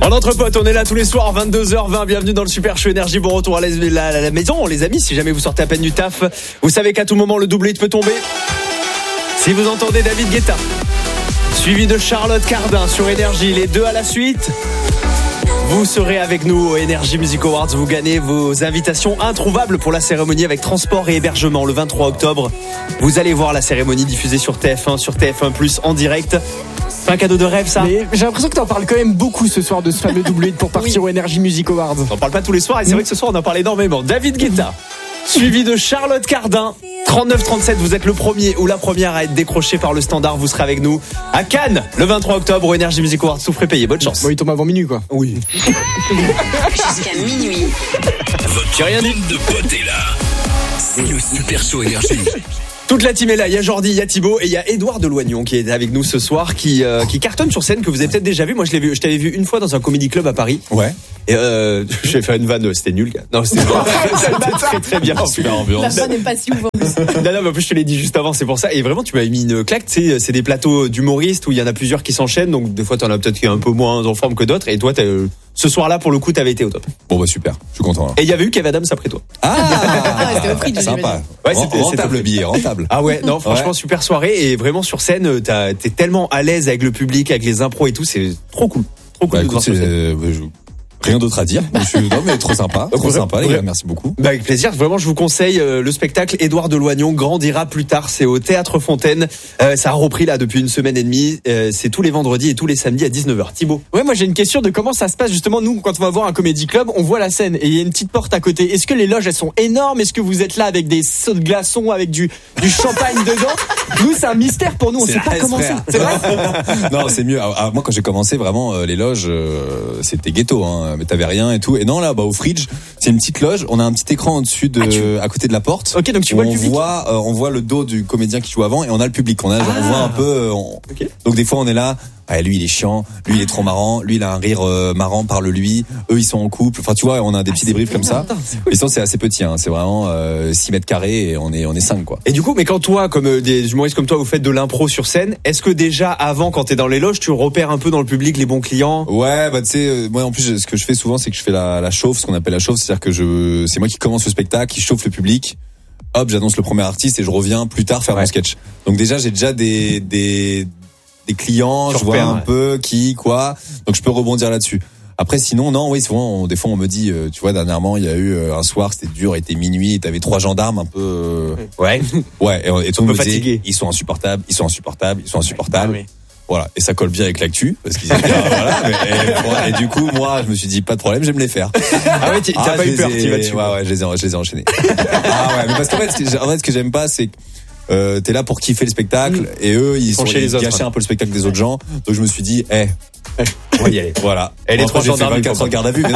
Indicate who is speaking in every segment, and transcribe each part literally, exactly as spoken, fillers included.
Speaker 1: En entre potes, on est là tous les soirs, vingt-deux heures vingt. Bienvenue dans le Super Show Énergie. Bon retour à la, la, la maison, les amis. Si jamais vous sortez à peine du taf, vous savez qu'à tout moment, le double hit peut tomber. Si vous entendez David Guetta, suivi de Charlotte Cardin sur Énergie, les deux à la suite, vous serez avec nous au Energy Music Awards. Vous gagnez vos invitations introuvables pour la cérémonie avec transport et hébergement le vingt-trois octobre. Vous allez voir la cérémonie diffusée sur T F un, sur T F un plus en direct. C'est un cadeau de rêve, ça.
Speaker 2: Mais j'ai l'impression que t'en parles quand même beaucoup ce soir de ce fameux double hit pour partir oui. au Energy Music Awards.
Speaker 1: On en parle pas tous les soirs et c'est mmh. vrai que ce soir on en parle énormément. David Guetta, suivi de Charlotte Cardin. trente-neuf trente-sept, vous êtes le premier ou la première à être décroché par le standard. Vous serez avec nous à Cannes le vingt-trois octobre au Energy Music Awards. Souffrez payer, bonne chance.
Speaker 2: Bon, il tombe avant minuit, quoi.
Speaker 1: Oui.
Speaker 3: Jusqu'à minuit.
Speaker 1: J'ai rien dit.
Speaker 4: De potes est là. C'est le Super Show Énergie.
Speaker 1: Toute la team est là, il y a Jordi, il y a Thibaut et il y a Édouard de Loignon qui est avec nous ce soir, qui, euh, qui cartonne sur scène, que vous avez peut-être déjà vu. Moi je l'ai vu, je t'avais vu une fois dans un comedy club à Paris.
Speaker 5: Ouais.
Speaker 1: Et euh, je vais faire une vanne, c'était nul, gars. Non, c'était très très bien.
Speaker 5: Super ambiance.
Speaker 3: La vanne n'est pas si ouverte.
Speaker 1: Non, non, mais en plus je te l'ai dit juste avant, c'est pour ça. Et vraiment, tu m'avais mis une claque. Tu sais, c'est des plateaux d'humoristes où il y en a plusieurs qui s'enchaînent, donc des fois t'en as peut-être qui est un peu moins en forme que d'autres. Et toi, t'as, ce soir-là, pour le coup, t'avais été au top.
Speaker 5: Bon bah super, je suis content. Là.
Speaker 1: Et il y avait eu Kev Adams après toi.
Speaker 5: Ah,
Speaker 3: ah c'était au prix,
Speaker 5: sympa.
Speaker 1: Ouais, c'était
Speaker 5: rentable le billet, rentable.
Speaker 1: Ah ouais, non, franchement ouais. super soirée et vraiment sur scène, t'as, t'es tellement à l'aise avec le public, avec les impros et tout, c'est trop cool, trop cool.
Speaker 5: Bah,
Speaker 1: de
Speaker 5: écoute,
Speaker 1: voir
Speaker 5: c'est, je... Rien d'autre à dire. Je suis... Non mais trop sympa, trop
Speaker 1: vrai,
Speaker 5: sympa les
Speaker 1: vrai.
Speaker 5: gars, merci beaucoup.
Speaker 1: Bah avec plaisir. Vraiment, je vous conseille euh, le spectacle Édouard de Loignon grandira plus tard. C'est au Théâtre Fontaine. Euh, ça a repris là depuis une semaine et demie. Euh, c'est tous les vendredis et tous les samedis à dix-neuf heures. Thibaut.
Speaker 2: Ouais, moi j'ai une question de comment ça se passe justement. Nous, quand on va voir un comédie club, on voit la scène et il y a une petite porte à côté. Est-ce que les loges elles sont énormes? Est-ce que vous êtes là avec des sauts de glaçons, avec du du champagne dedans? Nous, c'est un mystère pour nous. On
Speaker 5: c'est
Speaker 2: sait pas comment c'est. C'est vrai?
Speaker 5: Non, c'est mieux. Ah, moi, quand j'ai commencé, vraiment, euh, les loges, euh, c'était ghetto. Hein, mais t'avais rien et tout. Et non, là, bah, au Fridge, c'est une petite loge. On a un petit écran au-dessus de, ah, tu... à côté de la porte.
Speaker 1: Ok, donc tu vois
Speaker 5: on
Speaker 1: le public.
Speaker 5: Voit, euh, on voit le dos du comédien qui joue avant et on a le public. On a, ah. on voit un peu. Euh, on... Okay. Donc des fois, on est là. Ah, lui il est chiant, lui il est trop marrant, lui il a un rire euh, marrant, parle lui, eux ils sont en couple. Enfin tu vois, on a des petits ah, débriefs comme ça. Et sinon c'est assez petit, hein. C'est vraiment euh, six mètres carrés et on est on est cinq quoi.
Speaker 1: Et du coup, mais quand toi, comme euh, des humoristes comme toi, vous faites de l'impro sur scène, est-ce que déjà avant, quand t'es dans les loges, tu repères un peu dans le public les bons clients?
Speaker 5: Ouais, bah tu sais, euh, moi en plus ce que je fais souvent, c'est que je fais la, la chauffe, ce qu'on appelle la chauffe, c'est-à-dire que je, c'est moi qui commence le spectacle, qui chauffe le public. Hop, j'annonce le premier artiste et je reviens plus tard faire ouais. mon sketch. Donc déjà j'ai déjà des des des clients, je vois un ouais. peu qui, quoi, donc je peux rebondir là-dessus. Après, sinon, non, oui, souvent, on, des fois, on me dit, euh, tu vois, dernièrement, il y a eu euh, un soir, c'était dur, il était minuit, et t'avais trois gendarmes un peu, euh,
Speaker 1: ouais,
Speaker 5: ouais, et, et tout le monde me disait, ils sont insupportables, ils sont insupportables, ils sont insupportables. Ouais, oui. Voilà, et ça colle bien avec l'actu, parce qu'ils étaient bien, voilà, mais, et, et du coup, moi, je me suis dit, pas de problème, j'aime les faire.
Speaker 1: Ah ouais, t'as ah, pas eu peur, tu vas dessus.
Speaker 5: Ouais, ouais, je les ai, je les ai enchaînés. Ah ouais, mais parce qu'en fait, ce que, en fait, ce que j'aime pas, c'est que Euh, t'es là pour kiffer le spectacle mmh. et eux ils, ils sont, ils gâchaient un peu le spectacle des autres gens, donc je me suis dit eh hey, on va y aller, voilà.
Speaker 1: Et les trois gendarmes
Speaker 5: vingt-quatre heures de garde à vue, mais non.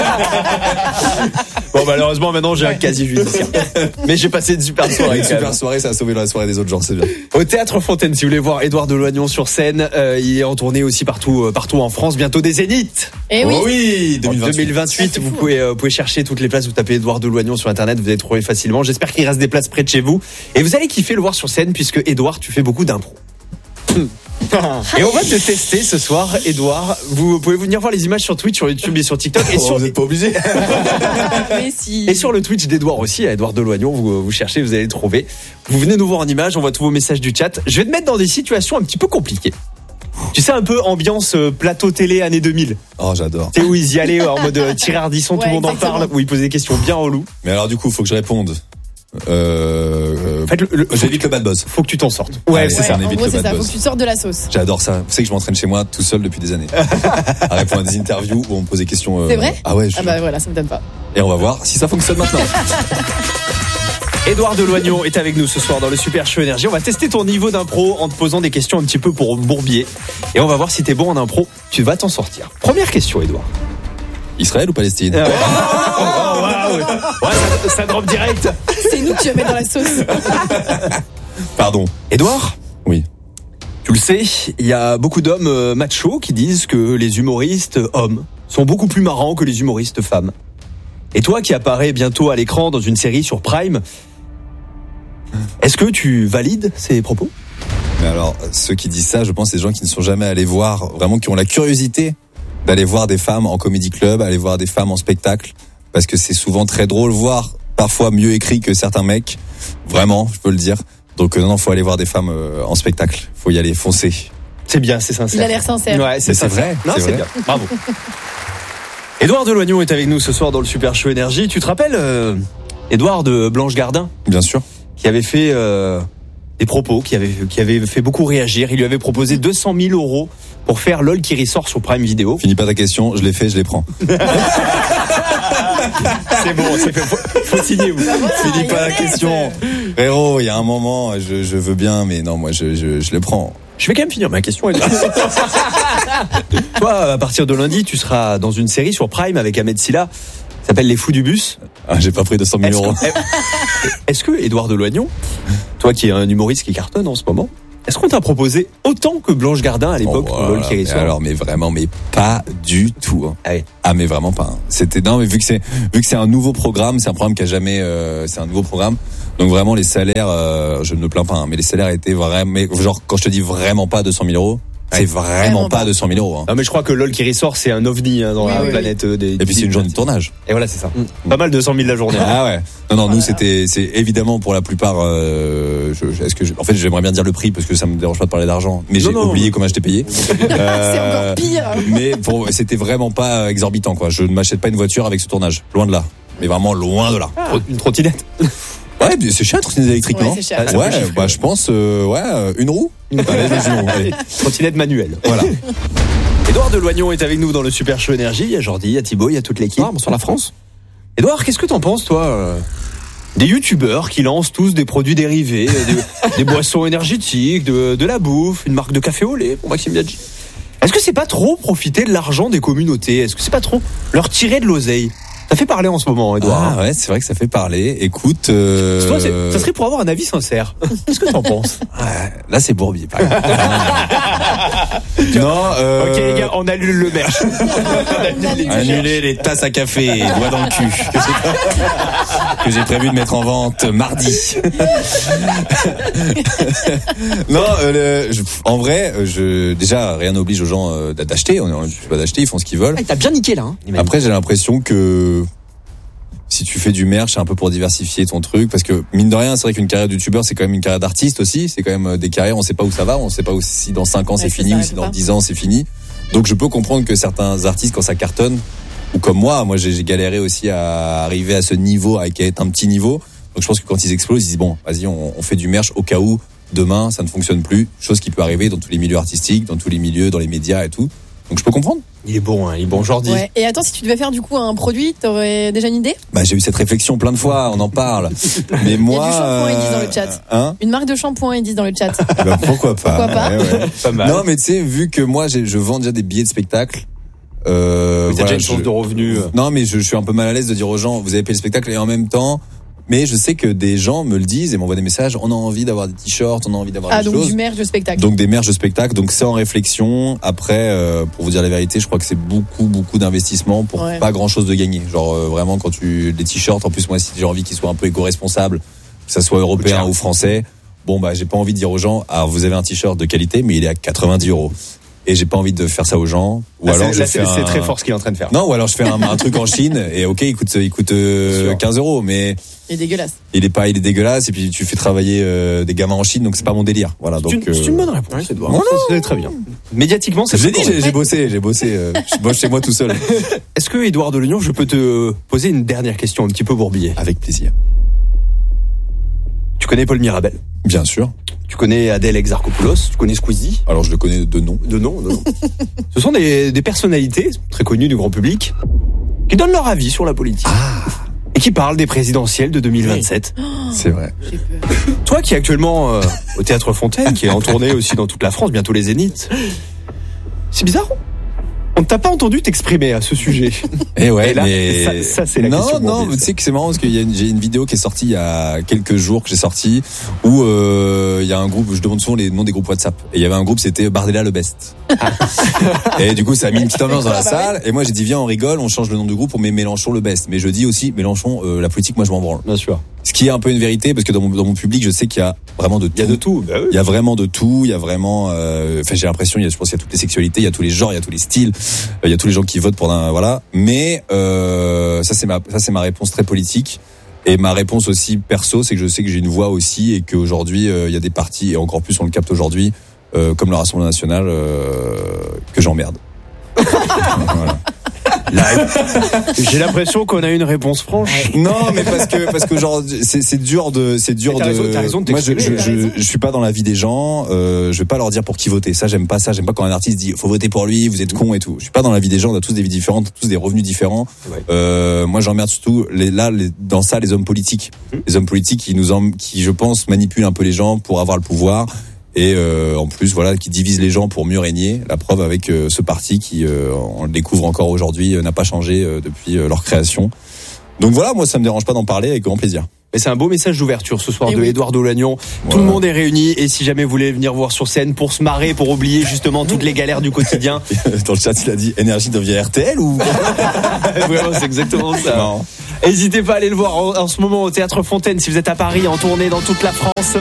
Speaker 1: Bon malheureusement maintenant j'ai un quasi judiciaire, mais j'ai passé une super soirée.
Speaker 5: Une super soirée, ça a sauvé la soirée des autres gens, c'est bien.
Speaker 1: Au Théâtre Fontaine, si vous voulez voir Édouard de Loignon sur scène, euh, il est en tournée aussi partout, euh, partout en France, bientôt des Zéniths.
Speaker 3: Et oui,
Speaker 5: oh oui
Speaker 1: deux mille vingt-huit, deux mille vingt-huit vous pouvez, euh, vous pouvez chercher toutes les places, vous tapez Édouard de Loignon sur internet, vous allez trouver facilement. J'espère qu'il reste des places près de chez vous et vous allez kiffer le voir sur scène puisque Édouard, tu fais beaucoup d'impro. Et on va te tester ce soir, Édouard. Vous pouvez venir voir les images sur Twitch, sur YouTube et sur TikTok. Et
Speaker 5: oh,
Speaker 1: sur...
Speaker 5: Vous n'êtes pas obligé.
Speaker 3: Mais si.
Speaker 1: Et sur le Twitch d'Édouard aussi, à Édouard de Loignon, vous, vous cherchez, vous allez le trouver. Vous venez nous voir en images, on voit tous vos messages du chat. Je vais te mettre dans des situations un petit peu compliquées. Tu sais, un peu ambiance plateau télé années deux mille.
Speaker 5: Oh, j'adore.
Speaker 1: Tu sais où ils y allaient en mode Thierry Ardisson, ouais, tout le monde exactement. En parle, où ils posaient des questions bien reloues.
Speaker 5: Mais alors du coup, faut que je réponde. Euh, en fait, le, le, j'évite le bad buzz.
Speaker 1: Faut que tu t'en sortes.
Speaker 5: Ouais, ouais c'est ouais, ça.
Speaker 3: En gros, c'est ça. Faut que tu sortes de la sauce.
Speaker 5: J'adore ça. Vous savez que je m'entraîne chez moi tout seul depuis des années. À répondre à des interviews où on me pose des questions. Euh...
Speaker 3: C'est vrai?
Speaker 5: Ah ouais. Je...
Speaker 3: Ah bah voilà, ça me donne pas.
Speaker 5: Et on va voir si ça fonctionne maintenant.
Speaker 1: Édouard de Loignon est avec nous ce soir dans le Super Show Énergie. On va tester ton niveau d'impro en te posant des questions un petit peu pour bourbier. Et on va voir si t'es bon en impro. Tu vas t'en sortir. Première question, Édouard.
Speaker 5: Israël ou Palestine?
Speaker 1: Ah ouais. Oh, oh, wow. Ouais, ça, ça drop direct.
Speaker 3: C'est nous que tu vas mettre dans la sauce.
Speaker 5: Pardon.
Speaker 1: Édouard?
Speaker 5: Oui.
Speaker 1: Tu le sais, il y a beaucoup d'hommes euh, machos qui disent que les humoristes hommes sont beaucoup plus marrants que les humoristes femmes. Et toi qui apparais bientôt à l'écran dans une série sur Prime, est-ce que tu valides ces propos?
Speaker 5: Mais alors, ceux qui disent ça, je pense, c'est des gens qui ne sont jamais allés voir, vraiment qui ont la curiosité d'aller voir des femmes en comédie club, aller voir des femmes en spectacle, parce que c'est souvent très drôle, voire parfois mieux écrit que certains mecs. Vraiment, je peux le dire. Donc euh, non, non, faut aller voir des femmes euh, en spectacle. Faut y aller, foncer.
Speaker 1: C'est bien, c'est sincère.
Speaker 3: Il a l'air sincère.
Speaker 1: Ouais, c'est,
Speaker 5: Mais c'est
Speaker 1: sincère.
Speaker 5: vrai,
Speaker 1: Non,
Speaker 5: c'est
Speaker 1: c'est
Speaker 5: vrai.
Speaker 1: bien. Bravo. Édouard Deloignon est avec nous ce soir dans le Super Show Énergie. Tu te rappelles, euh, Édouard de Blanche Gardin,
Speaker 5: Bien sûr.
Speaker 1: qui avait fait euh, des propos, qui avait, qui avait fait beaucoup réagir. Il lui avait proposé deux cent mille euros pour faire LOL qui ressort sur Prime Video.
Speaker 5: Finis pas ta question, je l'ai fait, je les prends.
Speaker 1: C'est bon, c'est fait. Faut, faut signer, vous.
Speaker 5: Finis pas la question. Frérot, il y a un moment, je, je veux bien, mais non, moi, je, je, je le prends.
Speaker 1: Je vais quand même finir ma question, Édouard. Toi, à partir de lundi, tu seras dans une série sur Prime avec Ahmed Silla. Ça s'appelle Les Fous du Bus.
Speaker 5: Ah, j'ai pas pris deux cent mille
Speaker 1: Est-ce
Speaker 5: euros.
Speaker 1: que, est-ce que Édouard Deloignon, toi qui es un humoriste qui cartonne en ce moment, est-ce qu'on t'a proposé autant que Blanche Gardin à l'époque
Speaker 5: Oh,
Speaker 1: pour LOL qui
Speaker 5: mais
Speaker 1: ressort?
Speaker 5: alors, mais vraiment, mais pas du tout. Hein.
Speaker 1: Ah ouais.
Speaker 5: Ah, mais vraiment pas. hein. C'était non, mais vu que c'est vu que c'est un nouveau programme, c'est un programme qui a jamais, euh, c'est un nouveau programme. Donc vraiment, les salaires, euh, je ne me plains pas, hein, mais les salaires étaient vraiment, mais genre quand je te dis vraiment pas deux cent mille euros, c'est vraiment,
Speaker 3: Vraiment
Speaker 5: pas
Speaker 3: pas.
Speaker 5: deux cent mille euros. Hein.
Speaker 1: Non mais je crois que LOL qui ressort c'est un ovni hein, dans
Speaker 3: Oui,
Speaker 1: la
Speaker 3: oui,
Speaker 1: planète euh, des.
Speaker 5: Et puis c'est une journée de tournage.
Speaker 1: Et voilà c'est ça. Pas mal deux cent mille la journée.
Speaker 5: Ah ouais. Non non, nous
Speaker 3: Voilà.
Speaker 5: c'était, c'est évidemment pour la plupart. Euh, je, je- est-ce que, je- en fait, j'aimerais bien dire le prix parce que ça me dérange pas de parler d'argent, mais
Speaker 1: Non,
Speaker 5: j'ai
Speaker 1: non.
Speaker 5: oublié comment je t'ai payé.
Speaker 3: C'est
Speaker 5: Euh,
Speaker 3: encore pire.
Speaker 5: Mais pour, c'était vraiment pas exorbitant quoi. Je ne m'achète pas une voiture avec ce tournage, loin de là. Mais vraiment loin de là.
Speaker 1: Tro- Une trottinette.
Speaker 5: Ouais, mais c'est cher, trottinette électrique,
Speaker 3: Ouais,
Speaker 5: non
Speaker 3: c'est cher.
Speaker 1: Ça
Speaker 5: Ouais,
Speaker 1: peut chiffrer,
Speaker 5: bah
Speaker 1: ouais.
Speaker 5: je pense, euh, ouais, euh, une roue. Allez, vas-y, une roue, allez.
Speaker 1: Trottinette manuelle.
Speaker 5: Voilà.
Speaker 1: Édouard Deloignon est avec nous dans le Super Show Énergie. Il y a Jordi, il y a Thibaut, il y a toute l'équipe.
Speaker 2: Ah, bonsoir la France.
Speaker 1: Édouard, qu'est-ce que t'en penses toi euh, des youtubeurs qui lancent tous des produits dérivés, euh, des, des boissons énergétiques, de, de la bouffe, une marque de café au lait pour Maxime Biaggi. Est-ce que c'est pas trop profiter de l'argent des communautés? Est-ce que c'est pas trop leur tirer de l'oseille? Ça fait parler en ce moment, Édouard.
Speaker 5: Ah ouais, c'est vrai que ça fait parler. Écoute, euh,
Speaker 1: Toi, c'est- ça serait pour avoir un avis sincère. Qu'est-ce que t'en penses?
Speaker 5: ouais, là c'est Bourbier, par exemple. Non, euh,
Speaker 1: Ok les gars, on annule le merch.
Speaker 5: annuler les tasses à café, doigts dans le cul, que j'ai, que j'ai prévu de mettre en vente mardi. Non, euh, le- je- en vrai, euh, je, déjà rien n'oblige aux gens euh, d'acheter. On ne pas d'acheter, ils font ce qu'ils veulent.
Speaker 2: Ah, il t'a bien niqué là. Hein.
Speaker 5: Après, j'ai l'impression que si tu fais du merch, c'est un peu pour diversifier ton truc, parce que mine de rien, c'est vrai qu'une carrière de youtubeur, c'est quand même une carrière d'artiste aussi. C'est quand même des carrières, on sait pas où ça va, on sait pas où- si dans cinq ans
Speaker 3: Ouais,
Speaker 5: c'est
Speaker 3: ça
Speaker 5: fini ou
Speaker 3: s'arrête
Speaker 5: si dans
Speaker 3: pas.
Speaker 5: dix ans c'est fini. Donc je peux comprendre que certains artistes, quand ça cartonne, ou comme moi, moi j'ai j'ai galéré aussi à arriver à ce niveau, à être un petit niveau. Donc je pense que quand ils explosent, ils disent bon, vas-y, on, on fait du merch au cas où demain ça ne fonctionne plus. Chose qui peut arriver dans tous les milieux artistiques, dans tous les milieux, dans les médias et tout. Donc je peux comprendre.
Speaker 1: Il est bon, hein, il est bon, Jordi.
Speaker 3: Ouais. Et attends, si tu devais faire du coup un produit, t'aurais déjà une idée?
Speaker 5: Bah j'ai eu cette réflexion plein de fois, on en parle. Mais moi,
Speaker 3: shampoing, ils disent dans le
Speaker 5: euh,
Speaker 3: chat.
Speaker 5: Hein
Speaker 3: Une marque de shampoing, ils disent dans le chat.
Speaker 5: Bah, pourquoi pas,
Speaker 3: Pourquoi pas
Speaker 5: ouais, ouais.
Speaker 1: Pas mal.
Speaker 5: Non mais tu sais, vu que moi j'ai- je vends déjà des billets de spectacle, euh,
Speaker 1: T'as
Speaker 5: voilà,
Speaker 1: déjà une
Speaker 5: je-
Speaker 1: source de revenus. euh.
Speaker 5: Non mais je, je suis un peu mal à l'aise de dire aux gens vous avez payé le spectacle et en même temps, mais je sais que des gens me le disent et m'envoient des messages, on a envie d'avoir des t-shirts, on a envie d'avoir
Speaker 3: Ah,
Speaker 5: des
Speaker 3: donc
Speaker 5: choses.
Speaker 3: du merch de spectacle.
Speaker 5: Donc des merch de spectacle, donc c'est en réflexion. Après, euh, pour vous dire la vérité, je crois que c'est beaucoup beaucoup d'investissement pour
Speaker 3: Ouais.
Speaker 5: pas grand chose de gagner. Genre euh, vraiment quand tu les t-shirts, en plus moi si j'ai envie qu'ils soient un peu éco-responsables, que ça soit européen
Speaker 1: cher.
Speaker 5: ou français, bon bah j'ai pas envie de dire aux gens, ah vous avez un t-shirt de qualité mais il est à quatre-vingt-dix euros. Et j'ai pas envie de faire ça aux gens. Ou
Speaker 1: Là,
Speaker 5: alors
Speaker 1: c'est,
Speaker 5: je
Speaker 1: là,
Speaker 5: fais
Speaker 1: c'est, c'est
Speaker 5: un-
Speaker 1: très fort ce qu'il est en train de faire.
Speaker 5: Non, ou alors je fais un, un truc en Chine et ok, il coûte, il coûte euh,
Speaker 1: Bien sûr.
Speaker 5: quinze euros, mais
Speaker 3: C'est dégueulasse.
Speaker 5: il est pas, il est dégueulasse et puis tu fais travailler euh, des gamins en Chine, donc c'est pas mon délire. Voilà,
Speaker 1: C'est,
Speaker 5: donc.
Speaker 1: une, c'est une
Speaker 5: euh,
Speaker 1: bonne réponse, Édouard.
Speaker 5: Non,
Speaker 1: Ça, c'est très bien. Médiatiquement, c'est
Speaker 5: Je l'ai dit,
Speaker 1: très
Speaker 5: j'ai, j'ai bossé, j'ai bossé. euh, je bosse chez moi tout seul.
Speaker 1: Est-ce que, Édouard Deloignon, je peux te poser une dernière question un petit peu bourbier?
Speaker 5: Avec plaisir.
Speaker 1: Tu connais Paul Mirabel?
Speaker 5: Bien sûr.
Speaker 1: Tu connais Adèle Exarchopoulos? Tu connais Squeezie?
Speaker 5: Alors je le connais de nom.
Speaker 1: De nom, de nom. Ce sont des, des personnalités très connues du grand public qui donnent leur avis sur la politique. Et qui parlent des présidentielles de deux mille vingt-sept.
Speaker 5: C'est vrai.
Speaker 3: J'ai peur.
Speaker 1: Toi qui es actuellement euh, au Théâtre Fontaine, qui est en tournée aussi dans toute la France, bientôt les Zéniths. C'est bizarre. On ne t'a pas entendu t'exprimer à ce sujet.
Speaker 5: Et ouais,
Speaker 1: Et là,
Speaker 5: mais
Speaker 1: ça- ça, c'est la
Speaker 5: non,
Speaker 1: question
Speaker 5: non,
Speaker 1: bourbier,
Speaker 5: mais tu
Speaker 1: ça.
Speaker 5: sais que c'est marrant parce qu'il y a une, j'ai une vidéo qui est sortie il y a quelques jours que j'ai sorti où euh, il y a un groupe, je demande souvent les noms des groupes WhatsApp et il y avait un groupe, c'était Bardella le best. Et du coup ça a mis une petite ambiance dans la
Speaker 3: Ah bah
Speaker 5: salle et moi j'ai dit viens on rigole, on change le nom du groupe, on met Mélenchon le best. Mais je dis aussi Mélenchon, euh, la politique moi je m'en branle.
Speaker 1: Bien sûr.
Speaker 5: Ce qui est un peu une vérité parce que dans mon, dans mon public je sais qu'il y a vraiment de tout.
Speaker 1: Il y a de tout. Bah oui.
Speaker 5: Il y a vraiment de tout, il y a vraiment, euh, enfin j'ai l'impression, il y a, je pense qu'il y a toutes les sexualités, il y a tous les genres, il y a tous les styles, Il y a tous les gens qui votent pour un, voilà. Mais euh, ça c'est ma ça c'est ma réponse très politique. Et ma réponse aussi perso, c'est que je sais que j'ai une voix aussi et qu'aujourd'hui il euh, y a des partis et encore plus on le capte aujourd'hui, euh, comme le Rassemblement National, euh, que j'emmerde. Voilà.
Speaker 1: Là, j'ai l'impression qu'on a une réponse franche.
Speaker 5: Non, mais parce que parce que genre c'est c'est dur de c'est dur
Speaker 1: t'as
Speaker 5: de.
Speaker 1: raison, t'as raison de
Speaker 5: Moi, je je,
Speaker 1: t'exprimer,
Speaker 5: je,
Speaker 3: t'as raison.
Speaker 5: je suis pas dans la vie des gens. Euh, je vais pas leur dire pour qui voter. Ça, j'aime pas ça. J'aime pas quand un artiste dit faut voter pour lui. Vous êtes con et tout. Je suis pas dans la vie des gens. On a tous des vies différentes, tous des revenus différents.
Speaker 1: Ouais.
Speaker 5: Euh, moi, j'emmerde surtout les, là les, dans ça les hommes politiques. Mmh. Les hommes politiques qui nous en, qui je pense manipulent un peu les gens pour avoir le pouvoir. Et euh, en plus, voilà, qui divise les gens pour mieux régner. La preuve avec euh, ce parti qui, euh, on le découvre encore aujourd'hui, euh, n'a pas changé euh, depuis euh, leur création. Donc voilà, moi, ça me dérange pas d'en parler, avec grand plaisir.
Speaker 1: Et c'est un beau message d'ouverture ce soir
Speaker 3: Et
Speaker 1: de
Speaker 3: oui.
Speaker 1: Édouard Delagnon.
Speaker 5: Voilà.
Speaker 1: Tout le monde est réuni et si jamais vous voulez venir voir sur scène pour se marrer, pour oublier justement toutes les galères du quotidien.
Speaker 5: Dans le chat, il a dit énergie devient R T L ou
Speaker 1: Vraiment, c'est exactement ça.
Speaker 5: non.
Speaker 1: N'hésitez pas à aller le voir en, en ce moment au Théâtre Fontaine si vous êtes à Paris, en tournée dans toute la France.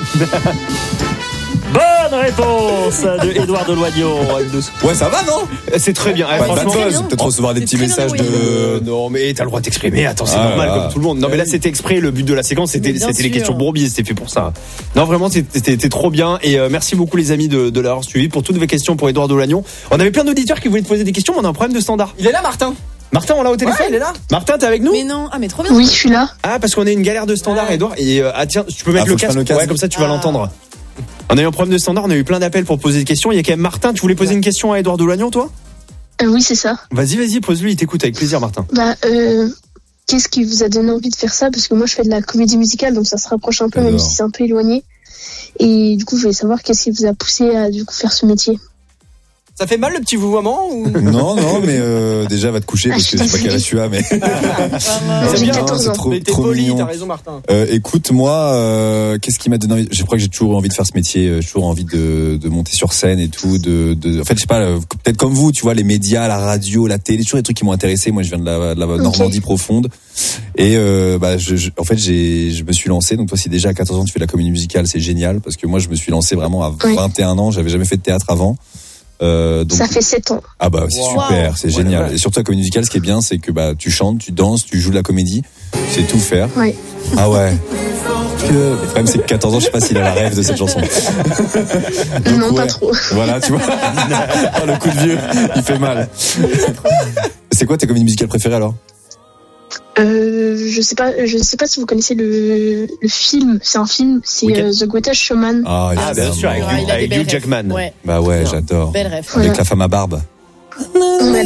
Speaker 6: Bonne réponse de Édouard Delagnon.
Speaker 5: Ouais, ça va, non?
Speaker 1: C'est très bien. Eh,
Speaker 5: Pas de bad
Speaker 1: franchement,
Speaker 5: buzz,
Speaker 3: bien.
Speaker 5: peut-être recevoir des
Speaker 3: C'est
Speaker 5: petits
Speaker 3: très bien
Speaker 5: messages
Speaker 3: envoyé.
Speaker 1: Euh,
Speaker 5: de.
Speaker 1: non mais t'as le droit de t'exprimer, attends c'est
Speaker 5: Ah,
Speaker 1: normal
Speaker 5: là.
Speaker 1: comme tout le monde. Non mais là c'était exprès, le but de la séquence c'était
Speaker 3: Mais bien
Speaker 1: c'était les
Speaker 3: sûr.
Speaker 1: questions bourbiers, c'était fait pour ça. Non vraiment c'était c'était trop bien et euh, merci beaucoup les amis de, de l'avoir suivi pour toutes vos questions pour Édouard Delagnon. On avait plein d'auditeurs qui voulaient te poser des questions mais on a un problème de standard.
Speaker 2: Il est là, Martin.
Speaker 1: Martin on l'a au téléphone.
Speaker 2: Ouais, il est là.
Speaker 1: Martin t'es avec nous?
Speaker 3: Mais non, ah mais trop bien.
Speaker 7: Oui, je suis là.
Speaker 1: Ah parce qu'on a une galère de standard
Speaker 2: Ouais.
Speaker 1: Édouard et euh, ah tiens tu peux mettre
Speaker 5: Ah,
Speaker 1: le,
Speaker 5: faut que je
Speaker 1: casque.
Speaker 5: prenne le casque.
Speaker 1: Ouais comme ça tu vas
Speaker 3: Ah.
Speaker 1: l'entendre. On a eu un problème de standard, on a eu plein d'appels pour poser des questions. Il y a quand même Martin, tu voulais poser une question à Édouard Delagnon toi?
Speaker 7: Euh, oui, c'est ça.
Speaker 1: Vas-y vas-y pose-lui, il t'écoute avec plaisir Martin.
Speaker 7: Bah, euh, qu'est-ce qui vous a donné envie de faire ça? Parce que moi, je fais de la comédie musicale, donc ça se rapproche un peu, même
Speaker 5: J'adore.
Speaker 7: si c'est un peu éloigné. Et du coup, je voulais savoir qu'est-ce qui vous a poussé à du coup faire ce métier.
Speaker 2: Ça fait mal le petit vouvoiement ou
Speaker 5: Non, non, mais euh, déjà va te coucher parce que je sais pas quel âge tu as, mais
Speaker 7: Euh, J'ai
Speaker 2: bien,
Speaker 7: quatorze
Speaker 5: c'est
Speaker 7: ans.
Speaker 5: trop,
Speaker 2: Mais t'es
Speaker 5: trop
Speaker 2: poli,
Speaker 5: mignon.
Speaker 2: t'as raison, Martin.
Speaker 5: Euh, écoute, moi, euh, qu'est-ce qui m'a donné envie? Je crois que j'ai toujours eu envie de faire ce métier. euh, J'ai toujours envie de, de monter sur scène et tout. De, de, en fait, je sais pas, euh, peut-être comme vous, tu vois, les médias, la radio, la télé, toujours des trucs qui m'ont intéressé. Moi, je viens de la, de la Normandie profonde. Et euh, bah, je, je, en fait, j'ai, je me suis lancé. Donc toi, si déjà à quatorze ans tu fais de la comédie musicale, c'est génial parce que moi, je me suis lancé vraiment à
Speaker 7: Oui.
Speaker 5: vingt et un ans. J'avais jamais fait de théâtre avant. Euh, donc,
Speaker 7: Ça fait sept ans.
Speaker 5: ah bah c'est
Speaker 2: Wow.
Speaker 5: super, c'est
Speaker 1: Ouais,
Speaker 5: génial.
Speaker 1: ouais.
Speaker 5: Et surtout la comédie musicale, ce qui est bien, c'est que bah tu chantes, tu danses, tu joues de la comédie, tu sais tout faire.
Speaker 7: Ouais.
Speaker 5: Ah ouais. Que... Le problème c'est que quatorze ans, je sais pas s'il a la rêve de cette chanson. Donc,
Speaker 7: non, pas
Speaker 5: ouais.
Speaker 7: trop.
Speaker 5: Voilà, tu vois. Oh, le coup de vieux, il fait mal. C'est quoi tes comédies musicales préférées alors?
Speaker 7: Euh, je sais pas, je sais pas si vous connaissez le, le film. C'est un film, c'est
Speaker 1: Ok.
Speaker 7: euh, The Greatest Showman.
Speaker 5: Ah,
Speaker 1: Ah bien
Speaker 5: évidemment.
Speaker 1: sûr avec,
Speaker 3: Ah, il a
Speaker 1: avec
Speaker 3: des
Speaker 1: Hugh
Speaker 3: belles
Speaker 1: Jackman.
Speaker 3: rêves. Ouais,
Speaker 5: Bah ouais,
Speaker 3: Bien.
Speaker 5: j'adore.
Speaker 3: belle rêve.
Speaker 5: Avec
Speaker 7: Voilà.
Speaker 5: la femme à barbe.
Speaker 7: Voilà.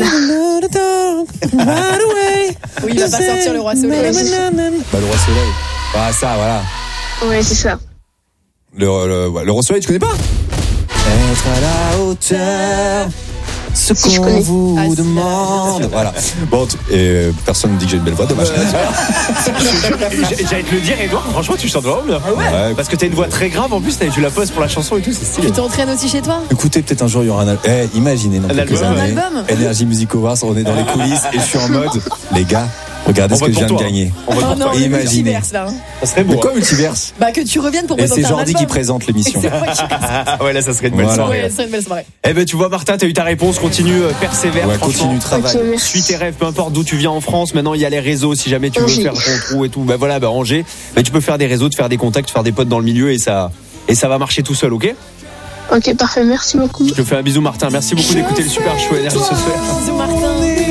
Speaker 3: Oui, il va pas sortir le roi soleil.
Speaker 5: Bah le roi soleil. Ah ça, voilà.
Speaker 7: Ouais, c'est ça.
Speaker 5: Le, le, ouais, le roi soleil, tu connais pas? Être à la hauteur. Ce
Speaker 7: Si, je
Speaker 5: qu'on
Speaker 7: connais.
Speaker 5: vous
Speaker 3: Ah, si,
Speaker 5: demande. Voilà. Bon, t- et euh, personne ne dit que j'ai une belle voix, dommage.
Speaker 1: J'allais te le dire Édouard, franchement tu chantes vraiment bien.
Speaker 5: Ouais.
Speaker 1: Parce que t'as une voix très grave en plus, t'as- tu la poses pour la chanson et tout, c'est stylé.
Speaker 3: Tu t'entraînes aussi chez toi?
Speaker 5: Écoutez, peut-être un jour il y aura un album. Eh, imaginez dans
Speaker 1: Un
Speaker 5: quelques
Speaker 1: album.
Speaker 5: années.
Speaker 3: Un album.
Speaker 5: Energy Music Awards, on est dans les coulisses et je suis en mode, les gars, regardez
Speaker 1: On
Speaker 5: ce que
Speaker 1: vote
Speaker 5: je viens
Speaker 1: pour
Speaker 5: de
Speaker 1: toi.
Speaker 5: gagner.
Speaker 1: On va
Speaker 3: Oh
Speaker 1: pour
Speaker 3: non,
Speaker 1: toi.
Speaker 3: le
Speaker 5: Imaginez.
Speaker 3: multiverse là.
Speaker 1: Ça serait beau.
Speaker 5: Mais quoi multiverse?
Speaker 3: Bah que tu reviennes pour
Speaker 5: Et
Speaker 3: présenter
Speaker 5: c'est
Speaker 3: un
Speaker 5: Jordi qui
Speaker 3: album.
Speaker 5: présente l'émission.
Speaker 3: C'est moi qui
Speaker 1: Ah ouais là ça serait une belle
Speaker 5: Voilà.
Speaker 1: soirée.
Speaker 3: Ouais, c'est une belle soirée.
Speaker 1: Eh ben tu vois Martin, t'as eu ta réponse, continue, euh, persévère,
Speaker 5: Ouais,
Speaker 1: franchement.
Speaker 5: continue, travail.
Speaker 7: Ok, merci.
Speaker 1: Suis tes rêves, peu importe d'où tu viens en France. Maintenant, il y a les réseaux. Si jamais tu veux
Speaker 7: Angers.
Speaker 1: faire ton trou et tout, ben voilà, ben Angers. Ben tu peux faire des réseaux, te faire des contacts, te faire des potes dans le milieu et ça, et ça va marcher tout seul, ok?
Speaker 7: Ok, parfait. Merci beaucoup.
Speaker 1: Je te fais un bisou, Martin. Merci beaucoup d'écouter le Super Show Énergie ce soir.
Speaker 3: Bisous Martin.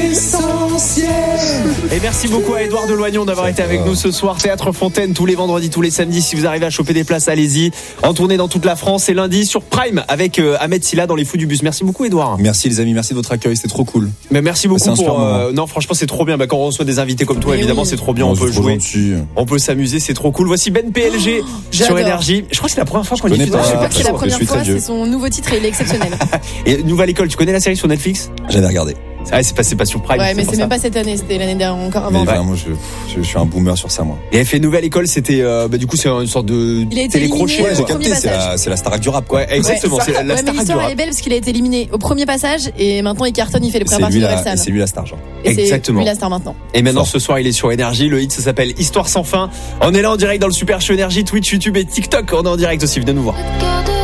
Speaker 1: Et merci beaucoup à Édouard Delagnon d'avoir été avec nous ce soir. Théâtre Fontaine tous les vendredis, tous les samedis. Si vous arrivez à choper des places, allez-y. En tournée dans toute la France. Et lundi sur Prime avec euh, Ahmed Silla dans les Fous du Bus. Merci beaucoup, Édouard.
Speaker 5: Merci les amis, merci de votre accueil, c'était trop cool.
Speaker 1: Mais merci
Speaker 5: C'est
Speaker 1: beaucoup
Speaker 5: un super
Speaker 1: pour. euh,
Speaker 5: moment.
Speaker 1: non, franchement, c'est trop bien. Bah, quand on reçoit des invités comme toi,
Speaker 3: Mais
Speaker 1: évidemment,
Speaker 3: oui.
Speaker 1: c'est trop bien.
Speaker 5: Oh,
Speaker 1: On peut
Speaker 5: c'est trop
Speaker 1: jouer.
Speaker 5: gentil.
Speaker 1: On peut s'amuser, c'est trop cool. Voici Ben P L G sur
Speaker 3: J'adore.
Speaker 1: Énergie. Je crois que c'est la première fois qu'on
Speaker 5: connais
Speaker 1: diffuse.
Speaker 5: pas.
Speaker 1: dans le
Speaker 3: Je
Speaker 1: Super
Speaker 3: crois que c'est la
Speaker 1: Show.
Speaker 5: je
Speaker 3: première
Speaker 5: suis très
Speaker 3: fois,
Speaker 5: vieux.
Speaker 3: c'est son nouveau titre et il est exceptionnel.
Speaker 1: Et Nouvelle École, tu connais la série sur Netflix?
Speaker 5: J'avais regardé.
Speaker 1: Ah, c'est pas, c'est pas sur Prime.
Speaker 3: Ouais, mais
Speaker 1: pour
Speaker 3: c'est
Speaker 1: ça.
Speaker 3: même pas cette année, c'était l'année dernière, encore
Speaker 5: Mais
Speaker 3: avant.
Speaker 5: vraiment, je, je, je suis un boomer sur ça, moi.
Speaker 1: Et elle fait Nouvelle École, c'était, euh, bah, du coup, c'est une sorte de
Speaker 3: Il a été
Speaker 1: télécrochet.
Speaker 3: éliminé
Speaker 5: Ouais,
Speaker 3: au
Speaker 5: j'ai
Speaker 3: premier
Speaker 5: capté, c'est
Speaker 3: passage.
Speaker 5: la, c'est la Starac du rap, quoi.
Speaker 1: Ouais, exactement.
Speaker 3: Ouais,
Speaker 1: c'est la, la
Speaker 3: ouais, mais
Speaker 1: star du
Speaker 3: l'histoire
Speaker 1: rap.
Speaker 3: elle est belle parce qu'il a été éliminé au premier passage et maintenant il cartonne, il fait les
Speaker 5: C'est
Speaker 3: premières
Speaker 5: lui,
Speaker 3: parties de
Speaker 5: la,
Speaker 3: Orelsan.
Speaker 5: c'est lui la star, genre.
Speaker 3: Et c'est
Speaker 1: Exactement.
Speaker 3: lui la star maintenant.
Speaker 1: Et maintenant,
Speaker 5: Fort.
Speaker 1: ce soir, il est sur Énergie. Le hit, ça s'appelle Histoire sans fin. On est là en direct dans le Super Show Énergie, Twitch, YouTube et TikTok. On est en direct aussi. Venez nous voir.